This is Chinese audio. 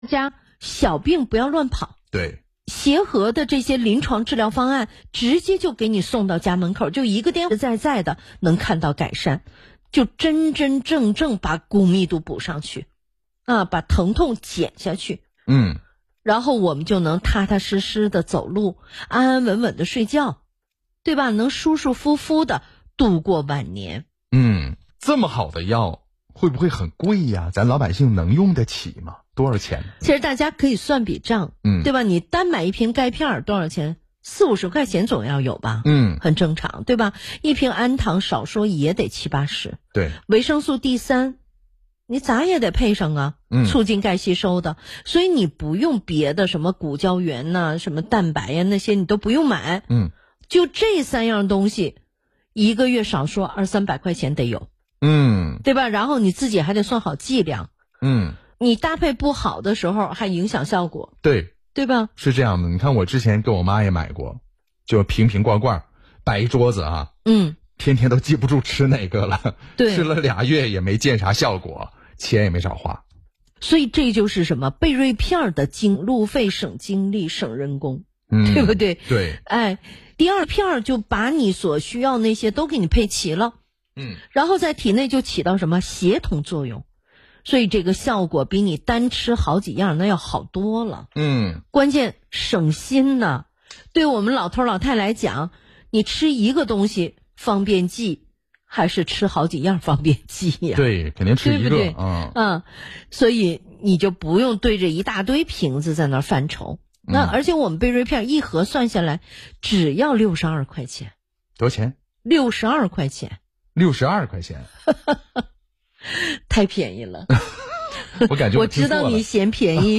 家小病不要乱跑， 对， 协和的这些临床治疗方案直接就给你送到家门口，就一个电话在的能看到改善，就真真正正把骨密度补上去啊，把疼痛减下去。然后我们就能踏踏实实的走路，安安稳稳的睡觉，对吧？能舒舒服服的度过晚年。 这么好的药会不会很贵呀？咱老百姓能用得起吗？多少钱？ 其实大家可以算笔账，对吧？你单买一瓶钙片多少钱？40-50块钱总要有吧？很正常，对吧？一瓶氨糖少说也得70-80。 对， 维生素 D3你咋也得配上啊，促进钙吸收的。所以你不用别的什么骨胶原呐、什么蛋白呀那些你都不用买。就这3样东西，一个月少说200-300块钱得有。对吧？然后你自己还得算好剂量。你搭配不好的时候还影响效果。对吧？ 是这样的，你看我之前给我妈也买过，就瓶瓶罐罐摆一桌子啊。天天都记不住吃哪个了。对，吃了2月也没见啥效果，钱也没少花。 所以这就是什么？贝瑞片的路费省精力省人工，对不对？ 对。 第二片就把你所需要那些都给你配齐了。然后在体内就起到什么协同作用，所以这个效果比你单吃好几样那要好多了。关键省心呢。对我们老头老太来讲，你吃一个东西方便记，还是吃好几样方便记呀？ 对，肯定吃一个， 对不对？所以你就不用对着一大堆瓶子在那儿犯愁。那而且我们贝瑞片一盒算下来只要62块钱。 多少钱 ？62块钱。 62块钱， 太便宜了。 我感觉我知道你嫌便宜。